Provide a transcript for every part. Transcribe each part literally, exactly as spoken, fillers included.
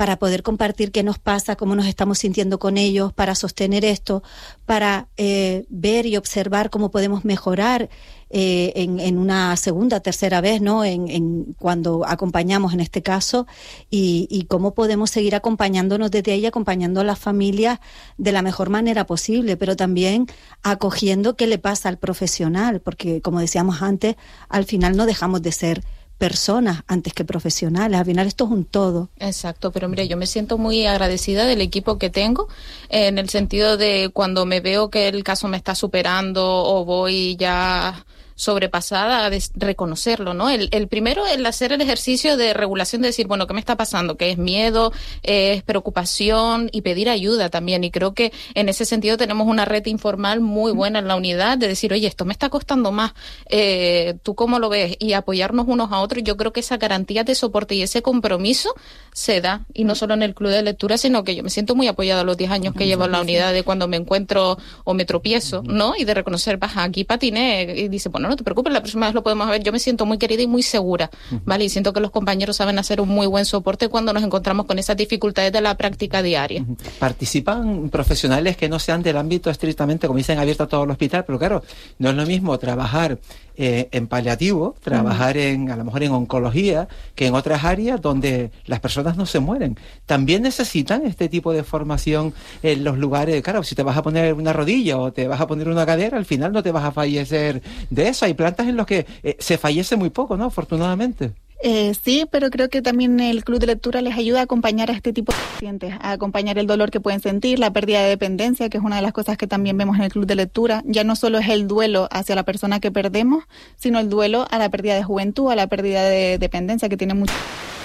para poder compartir qué nos pasa, cómo nos estamos sintiendo con ellos, para sostener esto, para eh, ver y observar cómo podemos mejorar eh, en, en una segunda, tercera vez, ¿no? En, en cuando acompañamos en este caso, y, y cómo podemos seguir acompañándonos desde ahí, acompañando a las familias de la mejor manera posible, pero también acogiendo qué le pasa al profesional, porque como decíamos antes, al final no dejamos de ser personas antes que profesionales. Al final esto es un todo. Exacto, pero mire, yo me siento muy agradecida del equipo que tengo, eh, en el sentido de cuando me veo que el caso me está superando o voy ya sobrepasada, de reconocerlo, ¿no? El, el primero, el hacer el ejercicio de regulación, de decir, bueno, ¿qué me está pasando? ¿Qué es miedo? Eh, ¿Es preocupación? Y pedir ayuda también. Y creo que en ese sentido tenemos una red informal muy buena en la unidad, de decir, oye, esto me está costando más, eh, ¿tú cómo lo ves? Y apoyarnos unos a otros. Yo creo que esa garantía de soporte y ese compromiso se da, y no solo en el club de lectura, sino que yo me siento muy apoyada los diez años que llevo en la unidad, de cuando me encuentro o me tropiezo, ¿no? Y de reconocer, baja, aquí patiné, y dice, bueno, no te preocupes, la próxima vez lo podemos ver. Yo me siento muy querida y muy segura, ¿vale? Y siento que los compañeros saben hacer un muy buen soporte cuando nos encontramos con esas dificultades de la práctica diaria. ¿Participan profesionales que no sean del ámbito estrictamente, como dicen, abierto a todo el hospital? Pero claro, no es lo mismo trabajar eh, en paliativo, trabajar uh-huh. en, a lo mejor en oncología, que en otras áreas donde las personas no se mueren. También necesitan este tipo de formación en los lugares. Claro, si te vas a poner una rodilla o te vas a poner una cadera, al final no te vas a fallecer de eso. Hay plantas en las que eh, se fallece muy poco, ¿no? Afortunadamente. Eh, sí, pero creo que también el club de lectura les ayuda a acompañar a este tipo de pacientes, a acompañar el dolor que pueden sentir, la pérdida de dependencia, que es una de las cosas que también vemos en el club de lectura. Ya no solo es el duelo hacia la persona que perdemos, sino el duelo a la pérdida de juventud, a la pérdida de dependencia, que tiene mucho...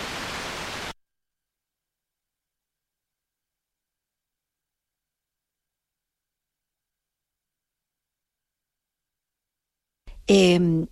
Eh,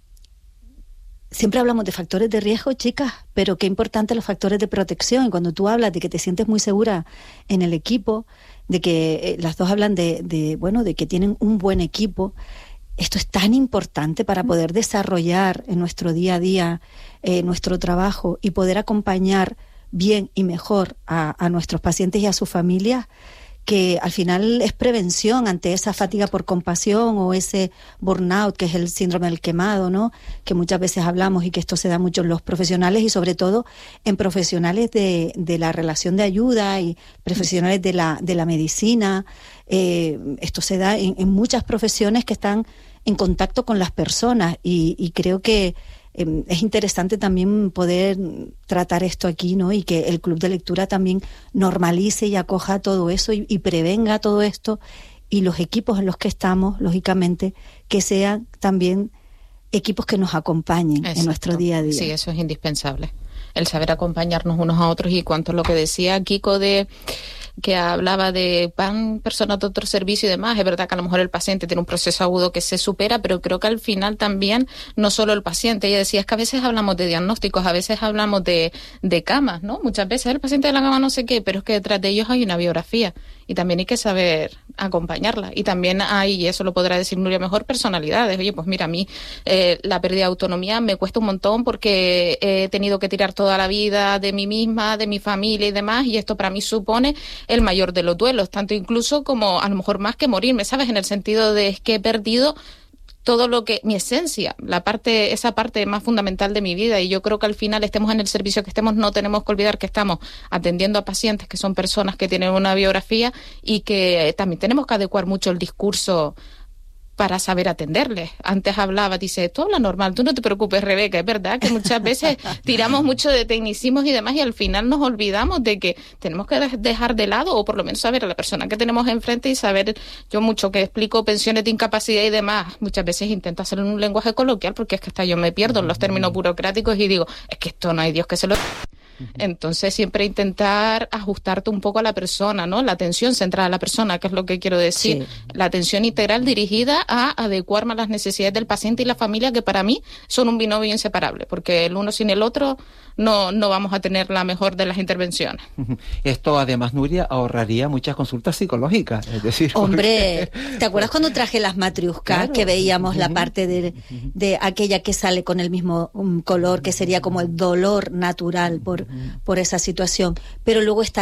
siempre hablamos de factores de riesgo, chicas, pero qué importantes los factores de protección. Y cuando tú hablas de que te sientes muy segura en el equipo, de que eh, las dos hablan de, de, bueno, de que tienen un buen equipo, esto es tan importante para poder desarrollar en nuestro día a día eh, nuestro trabajo y poder acompañar bien y mejor a, a nuestros pacientes y a sus familias, que al final es prevención ante esa fatiga por compasión o ese burnout, que es el síndrome del quemado, ¿no? Que muchas veces hablamos, y que esto se da mucho en los profesionales y sobre todo en profesionales de, de la relación de ayuda y profesionales de la, de la medicina. Eh, esto se da en, en muchas profesiones que están en contacto con las personas, y, y creo que Eh, es interesante también poder tratar esto aquí, ¿no? Y que el club de lectura también normalice y acoja todo eso y, y prevenga todo esto, y los equipos en los que estamos, lógicamente, que sean también equipos que nos acompañen. Exacto. En nuestro día a día. Sí, eso es indispensable, el saber acompañarnos unos a otros. Y cuanto a lo que decía Kiko de que hablaba de van personas de otro servicio y demás, es verdad que a lo mejor el paciente tiene un proceso agudo que se supera, pero creo que al final también no solo el paciente. Ella decía, es que a veces hablamos de diagnósticos, a veces hablamos de, de camas, ¿no? Muchas veces el paciente de la cama no sé qué, pero es que detrás de ellos hay una biografía, y también hay que saber acompañarla. Y también hay, y eso lo podrá decir Nuria mejor, personalidades. Oye, pues mira, a mí eh, la pérdida de autonomía me cuesta un montón porque he tenido que tirar toda la vida de mí misma, de mi familia y demás, y esto para mí supone el mayor de los duelos, tanto incluso como a lo mejor más que morirme, ¿sabes? En el sentido de es que he perdido todo lo que, mi esencia, la parte, esa parte más fundamental de mi vida. Y yo creo que al final, estemos en el servicio que estemos, no tenemos que olvidar que estamos atendiendo a pacientes que son personas que tienen una biografía, y que también tenemos que adecuar mucho el discurso para saber atenderles. Antes hablaba, dice, tú hablas normal, tú no te preocupes, Rebeca. Es verdad que muchas veces tiramos mucho de tecnicismos y demás, y al final nos olvidamos de que tenemos que dejar de lado, o por lo menos saber a la persona que tenemos enfrente, y saber, yo mucho que explico pensiones de incapacidad y demás, muchas veces intento hacerlo en un lenguaje coloquial, porque es que hasta yo me pierdo en los términos burocráticos y digo, es que esto no hay Dios que se lo... Entonces siempre intentar ajustarte un poco a la persona, ¿no? La atención centrada a la persona, que es lo que quiero decir. Sí. La atención integral dirigida a adecuarme a las necesidades del paciente y la familia, que para mí son un binomio inseparable, porque el uno sin el otro no, no vamos a tener la mejor de las intervenciones. Esto además, Nuria, ahorraría muchas consultas psicológicas, es decir... Hombre, porque... ¿te acuerdas cuando traje las matriuscas, claro, que veíamos uh-huh. la parte de, de aquella que sale con el mismo um, color, que sería como el dolor natural por por, por esa situación. Pero luego está